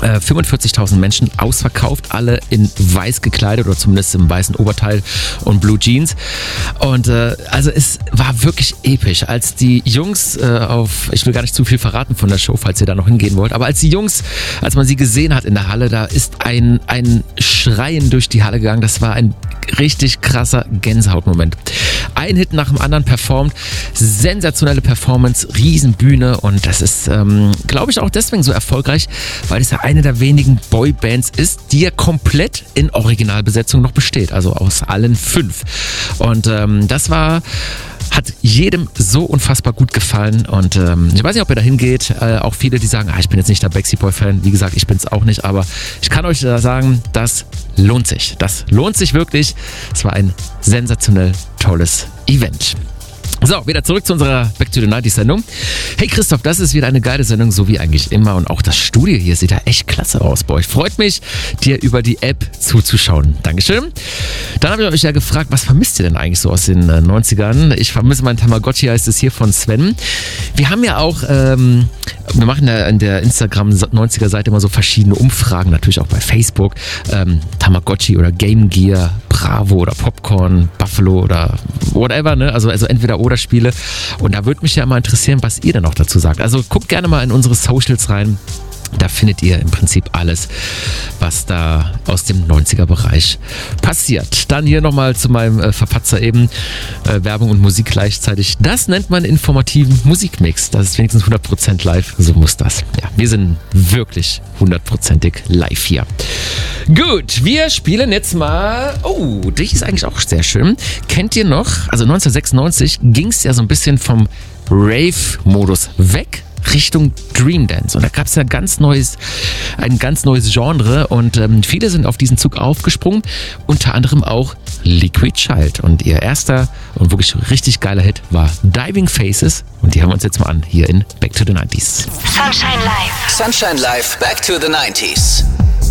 45.000 Menschen, ausverkauft, alle in weiß gekleidet oder zumindest im weißen Oberteil und Blue Jeans. Und also es war wirklich episch, als die Jungs ich will gar nicht zu viel verraten von der Show, falls ihr da noch hingehen wollt, aber als man sie gesehen hat in der Halle, da ist ein Schreien durch die Halle gegangen. Das war ein richtig krasser Gänsehautmoment. Ein Hit nach dem anderen performt, sensationelle Performance, Riesenbühne und das ist, glaube ich, auch deswegen so erfolgreich, weil es ja eine der wenigen Boybands ist, die ja komplett in Originalbesetzung noch besteht, also aus allen 5. Und hat jedem so unfassbar gut gefallen und ich weiß nicht, ob ihr da hingeht, auch viele, die sagen, ich bin jetzt nicht der Backstreet Boy-Fan, wie gesagt, ich bin es auch nicht, aber ich kann euch da sagen, das lohnt sich. Das lohnt sich wirklich. Es war ein sensationell tolles Event. So, wieder zurück zu unserer Back to the 90s Sendung. Hey Christoph, das ist wieder eine geile Sendung, so wie eigentlich immer. Und auch das Studio hier sieht da echt klasse aus bei euch. Freut mich, dir über die App zuzuschauen. Dankeschön. Dann habe ich euch ja gefragt, was vermisst ihr denn eigentlich so aus den 90ern? Ich vermisse meinen Tamagotchi, heißt es hier von Sven. Wir haben ja auch, wir machen ja in der Instagram 90er Seite immer so verschiedene Umfragen, natürlich auch bei Facebook. Tamagotchi oder Game Gear, Bravo oder Popcorn, Buffalo oder whatever, ne? Also entweder oder Spiele. Und da würde mich ja mal interessieren, was ihr denn noch dazu sagt. Also guckt gerne mal in unsere Socials rein. Da findet ihr im Prinzip alles, was da aus dem 90er-Bereich passiert. Dann hier nochmal zu meinem Verpatzer eben. Werbung und Musik gleichzeitig. Das nennt man informativen Musikmix. Das ist wenigstens 100% live. So muss das. Ja, wir sind wirklich 100%ig live hier. Gut, wir spielen jetzt mal... Oh, die ist eigentlich auch sehr schön. Kennt ihr noch? Also 1996 ging es ja so ein bisschen vom Rave-Modus weg Richtung Dream Dance. Und da gab es ja ein ganz neues Genre und viele sind auf diesen Zug aufgesprungen, unter anderem auch Liquid Child. Und ihr erster und wirklich richtig geiler Hit war Diving Faces und die hören wir uns jetzt mal an, hier in Back to the 90s. Sunshine Live. Sunshine Live, Back to the 90s.